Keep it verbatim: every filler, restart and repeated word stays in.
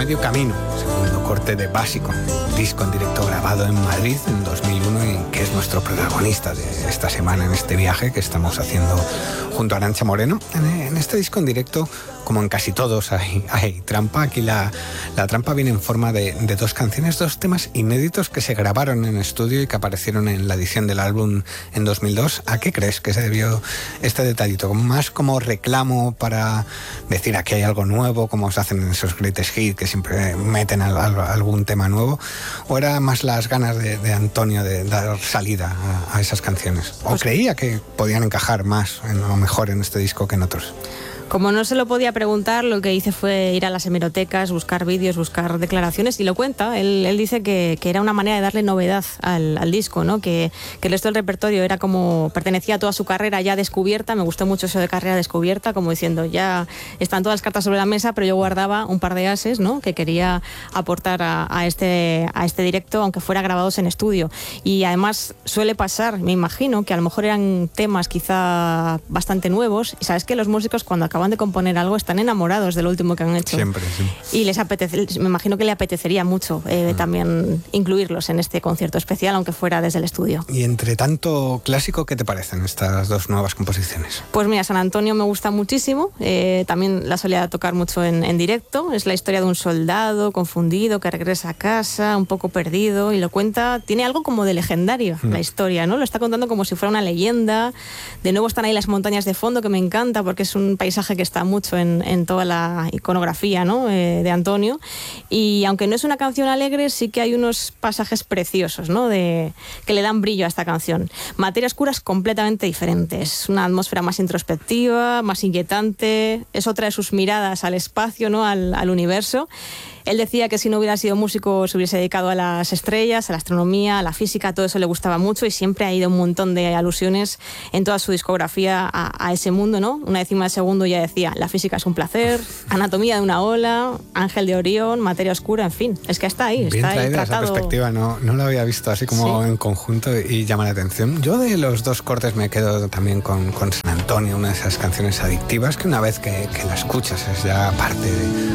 medio camino, segundo corte de Básico, disco en directo grabado en Madrid en dos mil uno y que es nuestro protagonista de esta semana en este viaje que estamos haciendo junto a Arantxa Moreno. En, en este disco en directo, como en casi todos, hay, hay trampa. Aquí la, la trampa viene en forma de, de dos canciones, dos temas inéditos que se grabaron en estudio y que aparecieron en la edición del álbum en dos mil dos. ¿A qué crees que se debió este detallito? ¿Más como reclamo para decir aquí hay algo nuevo, como se hacen en esos greatest hits que siempre meten al, al, algún tema nuevo? ¿O era más las ganas de, de Antonio de dar salida a, a esas canciones? ¿O pues creía que podían encajar más en, o mejor en este disco que en otros? Como no se lo podía preguntar, lo que hice fue ir a las hemerotecas, buscar vídeos, buscar declaraciones, y lo cuenta. Él, él dice que, que era una manera de darle novedad al, al disco, ¿no? Que, que el resto del repertorio era como, pertenecía a toda su carrera ya descubierta. Me gustó mucho eso de carrera descubierta, como diciendo, ya están todas las cartas sobre la mesa, pero yo guardaba un par de ases, ¿no? Que quería aportar a, a, este, a este directo, aunque fuera grabados en estudio. Y además suele pasar, me imagino, que a lo mejor eran temas quizá bastante nuevos, y sabes que los músicos cuando acaban de componer algo están enamorados de lo último que han hecho. Siempre, sí. Y les apetece, me imagino que le apetecería mucho eh, mm. también incluirlos en este concierto especial, aunque fuera desde el estudio. Y entre tanto clásico, ¿qué te parecen estas dos nuevas composiciones? Pues mira, San Antonio me gusta muchísimo, eh, también la solía tocar mucho en, en directo. Es la historia de un soldado confundido que regresa a casa, un poco perdido, y lo cuenta, tiene algo como de legendario mm. la historia, ¿no? Lo está contando como si fuera una leyenda. De nuevo están ahí las montañas de fondo, que me encanta porque es un paisaje que está mucho en, en toda la iconografía, ¿no? eh, de Antonio, y aunque no es una canción alegre, sí que hay unos pasajes preciosos, ¿no? de, que le dan brillo a esta canción. Materia Oscura es completamente diferente, es una atmósfera más introspectiva, más inquietante, es otra de sus miradas al espacio, ¿no? al, al universo. Él decía que si no hubiera sido músico se hubiese dedicado a las estrellas, a la astronomía, a la física, todo eso le gustaba mucho, y siempre ha ido un montón de alusiones en toda su discografía a, a ese mundo, ¿no? Una décima de segundo ya decía, la física es un placer, anatomía de una ola, Ángel de Orión, Materia Oscura, en fin, es que está ahí. Bien está traída ahí tratado. Esa perspectiva, no, no lo había visto así como sí. en conjunto y llama la atención. Yo de los dos cortes me quedo también con, con San Antonio, una de esas canciones adictivas que una vez que, que la escuchas es ya parte de